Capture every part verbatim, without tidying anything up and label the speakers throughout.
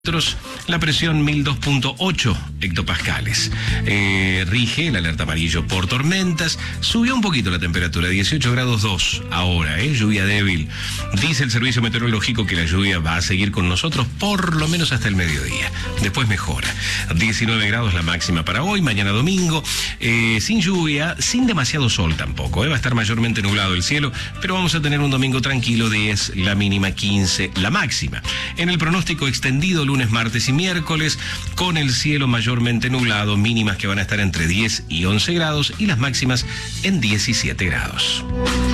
Speaker 1: La presión mil dos punto ocho hectopascales. Eh, rige el alerta amarillo por tormentas. Subió un poquito la temperatura, dieciocho grados dos ahora, eh, lluvia débil. Dice el servicio meteorológico que la lluvia va a seguir con nosotros por lo menos hasta el mediodía. Después mejora. diecinueve grados la máxima para hoy, mañana domingo. Eh, sin lluvia, sin demasiado sol tampoco. Eh, va a estar mayormente nublado el cielo, pero vamos a tener un domingo tranquilo, diez la mínima, quince la máxima. En el pronóstico extendido, lunes, martes y miércoles, con el cielo mayormente nublado, mínimas que van a estar entre diez y once grados y las máximas en diecisiete grados.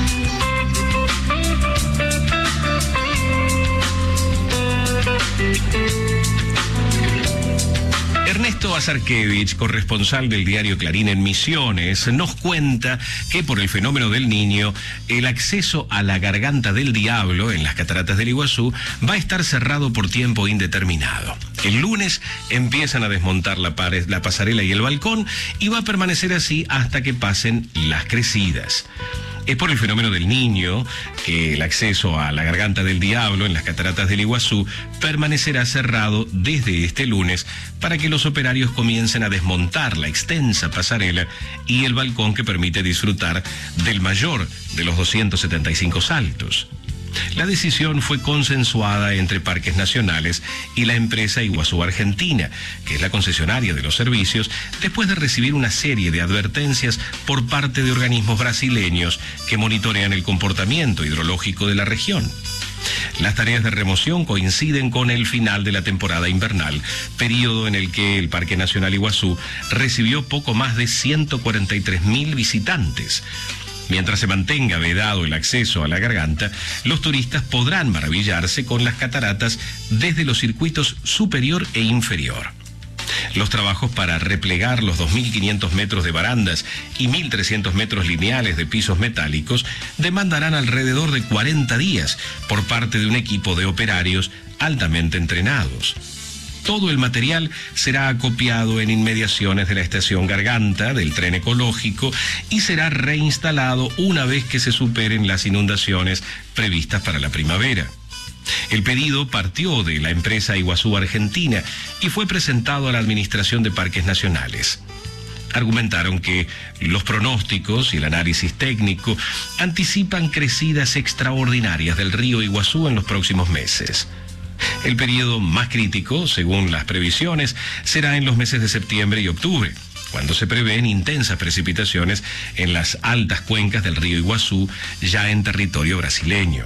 Speaker 1: Ernesto Azarkevich, corresponsal del diario Clarín en Misiones, nos cuenta que por el fenómeno del Niño, el acceso a la Garganta del Diablo en las cataratas del Iguazú va a estar cerrado por tiempo indeterminado. El lunes empiezan a desmontar la, pared, la pasarela y el balcón y va a permanecer así hasta que pasen las crecidas. Es por el fenómeno del Niño que el acceso a la Garganta del Diablo en las cataratas del Iguazú permanecerá cerrado desde este lunes para que los operarios comiencen a desmontar la extensa pasarela y el balcón que permite disfrutar del mayor de los doscientos setenta y cinco saltos. La decisión fue consensuada entre Parques Nacionales y la empresa Iguazú Argentina, que es la concesionaria de los servicios, después de recibir una serie de advertencias por parte de organismos brasileños que monitorean el comportamiento hidrológico de la región. Las tareas de remoción coinciden con el final de la temporada invernal, periodo en el que el Parque Nacional Iguazú recibió poco más de ciento cuarenta y tres mil visitantes. Mientras se mantenga vedado el acceso a la garganta, los turistas podrán maravillarse con las cataratas desde los circuitos superior e inferior. Los trabajos para replegar los dos mil quinientos metros de barandas y mil trescientos metros lineales de pisos metálicos demandarán alrededor de cuarenta días por parte de un equipo de operarios altamente entrenados. Todo el material será acopiado en inmediaciones de la estación Garganta del tren ecológico y será reinstalado una vez que se superen las inundaciones previstas para la primavera. El pedido partió de la empresa Iguazú Argentina y fue presentado a la Administración de Parques Nacionales. Argumentaron que los pronósticos y el análisis técnico anticipan crecidas extraordinarias del río Iguazú en los próximos meses. El periodo más crítico, según las previsiones, será en los meses de septiembre y octubre, cuando se prevén intensas precipitaciones en las altas cuencas del río Iguazú, ya en territorio brasileño.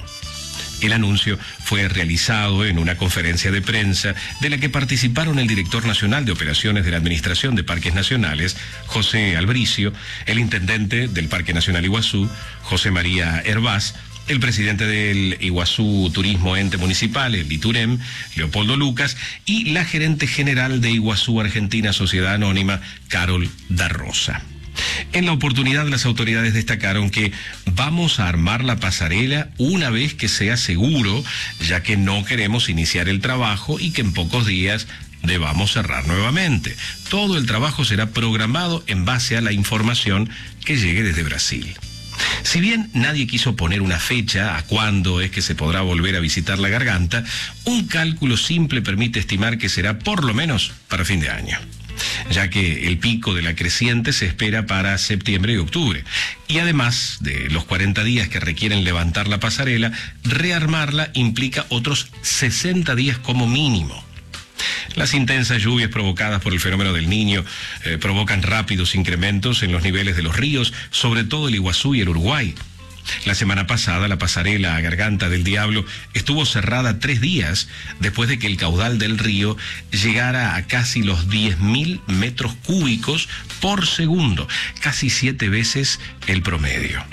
Speaker 1: El anuncio fue realizado en una conferencia de prensa de la que participaron el director nacional de operaciones de la Administración de Parques Nacionales, José Albricio, el intendente del Parque Nacional Iguazú, José María Hervás, el presidente del Iguazú Turismo Ente Municipal, el ITUREM, Leopoldo Lucas, y la gerente general de Iguazú Argentina Sociedad Anónima, Carol da Rosa. En la oportunidad, las autoridades destacaron que vamos a armar la pasarela una vez que sea seguro, ya que no queremos iniciar el trabajo y que en pocos días debamos cerrar nuevamente. Todo el trabajo será programado en base a la información que llegue desde Brasil. Si bien nadie quiso poner una fecha a cuándo es que se podrá volver a visitar la garganta, un cálculo simple permite estimar que será por lo menos para fin de año, ya que el pico de la creciente se espera para septiembre y octubre. Y además de los cuarenta días que requieren levantar la pasarela, rearmarla implica otros sesenta días como mínimo. Las intensas lluvias provocadas por el fenómeno del Niño eh, provocan rápidos incrementos en los niveles de los ríos, sobre todo el Iguazú y el Uruguay. La semana pasada, la pasarela a Garganta del Diablo estuvo cerrada tres días después de que el caudal del río llegara a casi los diez mil metros cúbicos por segundo, casi siete veces el promedio.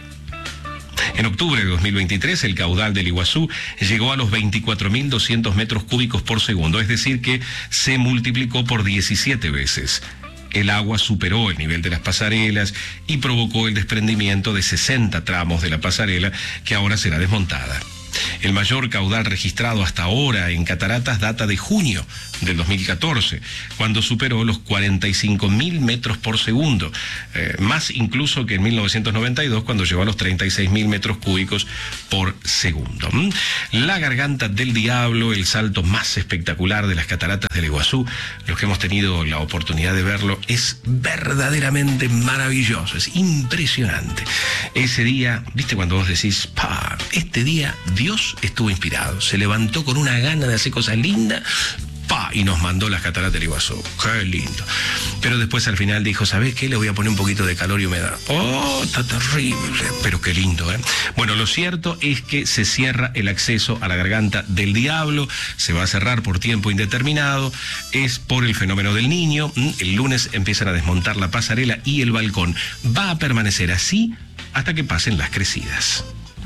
Speaker 1: En octubre de dos mil veintitrés, el caudal del Iguazú llegó a los veinticuatro mil doscientos metros cúbicos por segundo, es decir que se multiplicó por diecisiete veces. El agua superó el nivel de las pasarelas y provocó el desprendimiento de sesenta tramos de la pasarela que ahora será desmontada. El mayor caudal registrado hasta ahora en cataratas data de junio del dos mil catorce, cuando superó los cuarenta y cinco mil metros por segundo, eh, más incluso que en mil novecientos noventa y dos, cuando llegó a los treinta y seis mil metros cúbicos por segundo. ¿Mm? La Garganta del Diablo, el salto más espectacular de las cataratas del Iguazú, los que hemos tenido la oportunidad de verlo, es verdaderamente maravilloso, es impresionante. Ese día, viste cuando vos decís, pa, este día Dios estuvo inspirado, se levantó con una gana de hacer cosas lindas, pa, y nos mandó las cataratas del Iguazú. Qué lindo. Pero después al final dijo, ¿sabés qué? Le voy a poner un poquito de calor y humedad. Oh, está terrible, pero qué lindo, ¿eh? Bueno, lo cierto es que se cierra el acceso a la Garganta del Diablo, se va a cerrar por tiempo indeterminado, es por el fenómeno del Niño. El lunes empiezan a desmontar la pasarela y el balcón va a permanecer así hasta que pasen las crecidas.